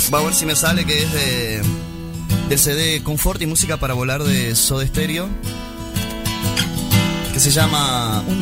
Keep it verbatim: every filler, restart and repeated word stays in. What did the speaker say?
Va a ver si me sale, que es de del C D Confort y Música para Volar de Soda Stereo, que se llama Un